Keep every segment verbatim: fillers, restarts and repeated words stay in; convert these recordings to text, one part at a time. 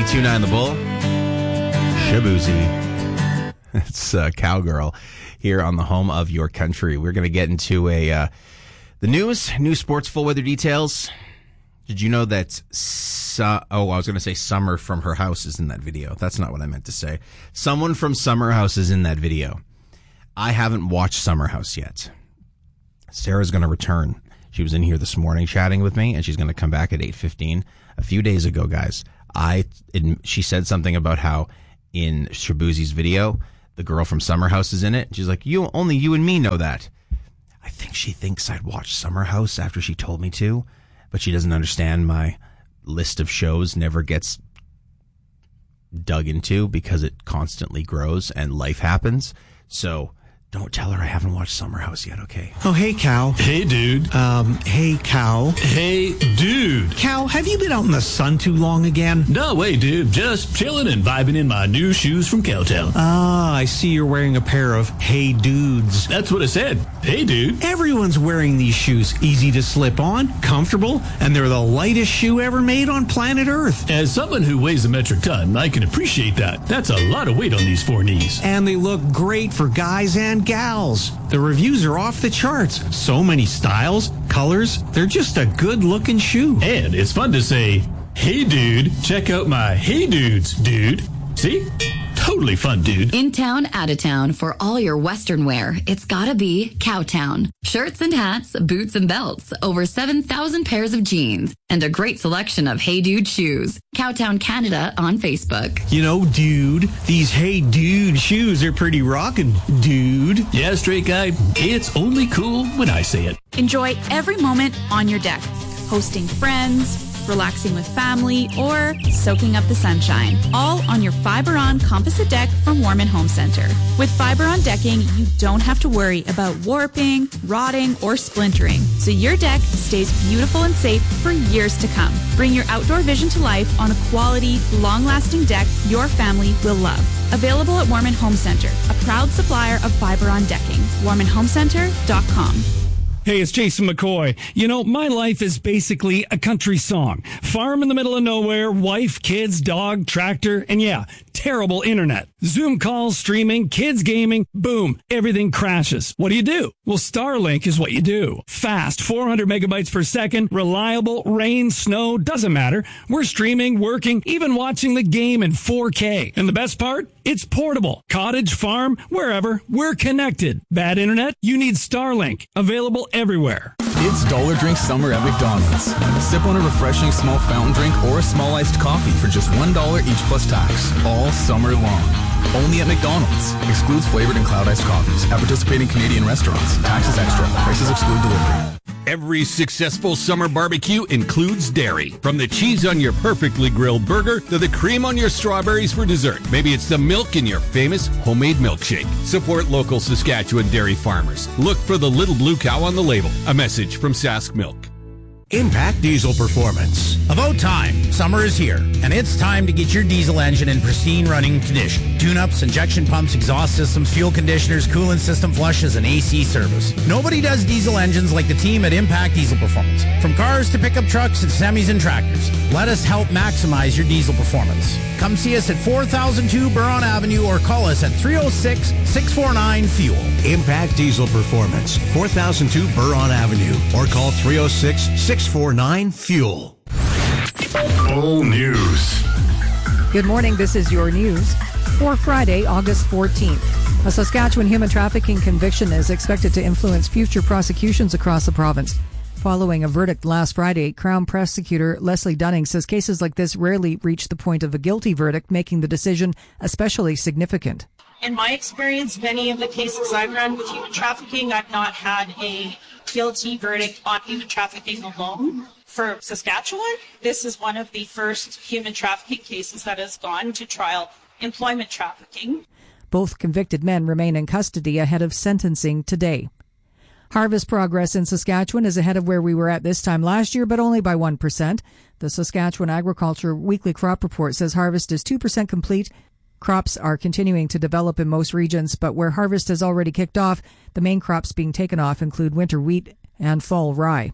ninety-two point nine The Bull. Shaboozey. It's uh, Cowgirl here on the home of your country. We're going to get into a uh, the news, new sports full weather details. Did you know that, su- oh, I was going to say Summer from her house is in that video. That's not what I meant to say. Someone from Summer House is in that video. I haven't watched Summer House yet. Sarah's going to return. She was in here this morning chatting with me, and she's going to come back at eight fifteen. A few days ago, guys, I she said something about how in Shaboozey's video, the girl from Summer House is in it. She's like, "You only you and me know that." I think she thinks I'd watch Summer House after she told me to, but she doesn't understand my list of shows never gets dug into because it constantly grows and life happens. So don't tell her I haven't watched Summer House yet, okay? Oh, hey, Cow. Hey, dude. Um, hey, Cow. Hey, dude. Cow, have you been out in the sun too long again? No way, dude. Just chilling and vibing in my new shoes from Cowtown. Ah, I see you're wearing a pair of Hey Dudes. That's what I said. Hey, dude. Everyone's wearing these shoes. Easy to slip on, comfortable, and they're the lightest shoe ever made on planet Earth. As someone who weighs a metric ton, I can appreciate that. That's a lot of weight on these four knees. And they look great for guys and gals. The reviews are off the charts. So many styles, colors. They're just a good-looking shoe. And it's fun to say, "Hey, dude, check out my Hey Dudes, dude." See? Totally fun, dude. In town, out of town, for all your Western wear, it's gotta be Cowtown. Shirts and hats, boots and belts, over seven thousand pairs of jeans, and a great selection of Hey Dude shoes. Cowtown Canada on Facebook. You know, dude, these Hey Dude shoes are pretty rockin', dude. Yeah, straight guy, it's only cool when I say it. Enjoy every moment on your deck, hosting friends, relaxing with family, or soaking up the sunshine. All on your Fiberon composite deck from Warman Home Center. With Fiberon decking, you don't have to worry about warping, rotting, or splintering, so your deck stays beautiful and safe for years to come. Bring your outdoor vision to life on a quality, long-lasting deck your family will love. Available at Warman Home Center, a proud supplier of Fiberon decking. warman home center dot com. Hey, it's Jason McCoy. You know, my life is basically a country song. Farm in the middle of nowhere, wife, kids, dog, tractor, and yeah, terrible internet. Zoom calls, streaming, kids gaming, boom, everything crashes. What do you do? Well, Starlink is what you do. Fast, four hundred megabytes per second, reliable, rain, snow, doesn't matter. We're streaming, working, even watching the game in four K. And the best part? It's portable. Cottage, farm, wherever, we're connected. Bad internet? You need Starlink. Available everywhere. It's Dollar Drink Summer at McDonald's. Sip on a refreshing small fountain drink or a small iced coffee for just one dollar each plus tax, all summer long. Only at McDonald's. Excludes flavored and cloud iced coffees at participating Canadian restaurants. Taxes extra. Prices exclude delivery. Every successful summer barbecue includes dairy. From the cheese on your perfectly grilled burger to the cream on your strawberries for dessert. Maybe it's the milk in your famous homemade milkshake. Support local Saskatchewan dairy farmers. Look for the little blue cow on the label. A message from Sask Milk. Impact Diesel Performance. About time. Summer is here, and it's time to get your diesel engine in pristine running condition. Tune-ups, injection pumps, exhaust systems, fuel conditioners, coolant system flushes, and A C service. Nobody does diesel engines like the team at Impact Diesel Performance. From cars to pickup trucks to semis and tractors, let us help maximize your diesel performance. Come see us at four thousand two Buron Avenue or call us at three oh six, six four nine, FUEL. Impact Diesel Performance, four thousand two Buron Avenue or call three oh six, six four nine, FUEL. Full news. Good morning. This is your news for Friday, August fourteenth. A Saskatchewan human trafficking conviction is expected to influence future prosecutions across the province. Following a verdict last Friday, Crown Prosecutor Leslie Dunning says cases like this rarely reach the point of a guilty verdict, making the decision especially significant. In my experience, many of the cases I've run with human trafficking, I've not had a guilty verdict on human trafficking alone. For Saskatchewan, this is one of the first human trafficking cases that has gone to trial, employment trafficking. Both convicted men remain in custody ahead of sentencing today. Harvest progress in Saskatchewan is ahead of where we were at this time last year, but only by one percent. The Saskatchewan Agriculture Weekly Crop Report says harvest is two percent complete. Crops are continuing to develop in most regions, but where harvest has already kicked off, the main crops being taken off include winter wheat and fall rye.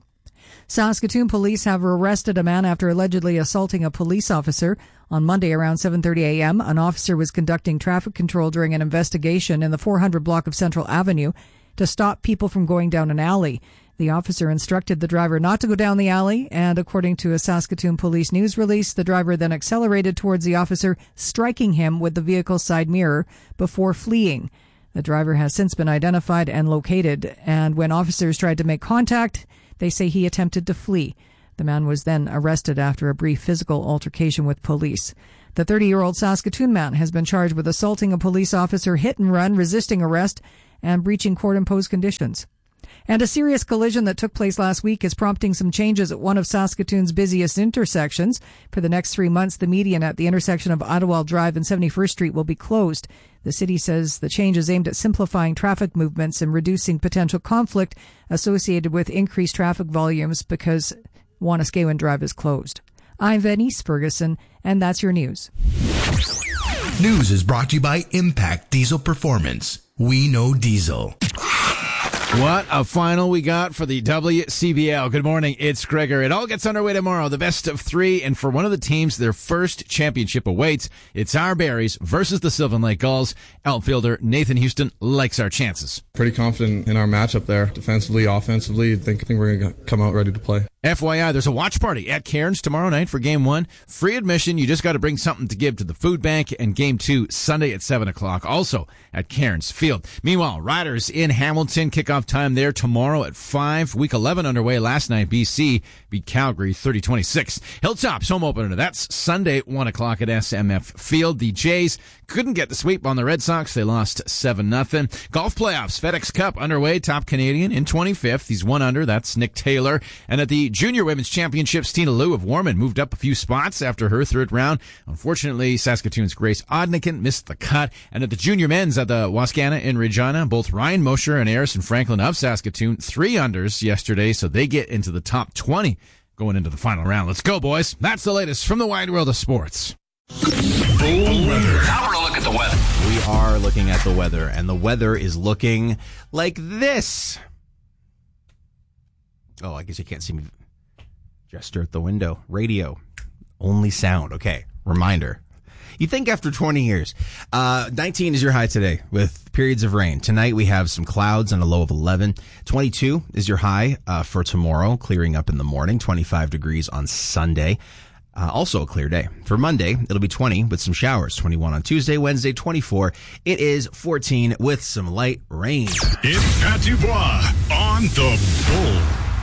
Saskatoon police have arrested a man after allegedly assaulting a police officer. On Monday around seven thirty a.m., an officer was conducting traffic control during an investigation in the four hundred block of Central Avenue to stop people from going down an alley. The officer instructed the driver not to go down the alley, and according to a Saskatoon police news release, the driver then accelerated towards the officer, striking him with the vehicle's side mirror before fleeing. The driver has since been identified and located, and when officers tried to make contact, they say he attempted to flee. The man was then arrested after a brief physical altercation with police. The thirty-year-old Saskatoon man has been charged with assaulting a police officer, hit and run, resisting arrest, and breaching court-imposed conditions. And a serious collision that took place last week is prompting some changes at one of Saskatoon's busiest intersections. For the next three months, the median at the intersection of Ottawa Drive and seventy-first Street will be closed. The city says the change is aimed at simplifying traffic movements and reducing potential conflict associated with increased traffic volumes because Wanuskewin Drive is closed. I'm Venice Ferguson, and that's your news. News is brought to you by Impact Diesel Performance. We know diesel. What a final we got for the W C B L. Good morning, it's Gregor. It all gets underway tomorrow, the best of three, and for one of the teams, their first championship awaits. It's our Berries versus the Sylvan Lake Gulls. Outfielder Nathan Houston likes our chances. Pretty confident in our matchup there, defensively, offensively. I think, I think we're going to come out ready to play. F Y I, there's a watch party at Cairns tomorrow night for Game one. Free admission. You just got to bring something to give to the food bank. And Game two, Sunday at seven o'clock, also at Cairns Field. Meanwhile, Riders in Hamilton. Kickoff time there tomorrow at five. Week eleven underway last night. B C beat Calgary thirty twenty-six. Hilltops home opener. That's Sunday at one o'clock at S M F Field. The Jays couldn't get the sweep on the Red Sox. They lost seven nothing. Golf playoffs. FedEx Cup underway. Top Canadian in twenty-fifth. He's one under. That's Nick Taylor. And at the Junior Women's Championships, Tina Liu of Warman moved up a few spots after her third round. Unfortunately, Saskatoon's Grace Odnikin missed the cut. And at the Junior Men's at the Wascana in Regina, both Ryan Mosher and Harrison Franklin of Saskatoon, three unders yesterday, so they get into the top twenty going into the final round. Let's go, boys. That's the latest from the wide world of sports. Weather. Now we're going to look at the weather. We are looking at the weather, and the weather is looking like this. Oh, I guess you can't see me gesture at the window. Radio. Only sound. Okay. Reminder. You think after twenty years. Uh, nineteen is your high today with periods of rain. Tonight we have some clouds and a low of eleven. twenty-two is your high uh, for tomorrow, clearing up in the morning. twenty-five degrees on Sunday. Uh, also a clear day. For Monday, it'll be twenty with some showers. twenty-one on Tuesday. Wednesday, twenty-four. It is fourteen with some light rain. It's Pat Dubois on the Bull.